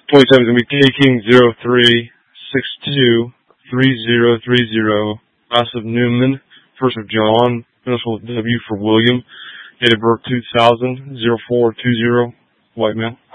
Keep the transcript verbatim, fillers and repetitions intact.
twenty-seven is going to be K King zero three six two three zero three zero. Last of Newman. First of John. Initial W for William. Date of birth two thousand, zero four two zero. White male.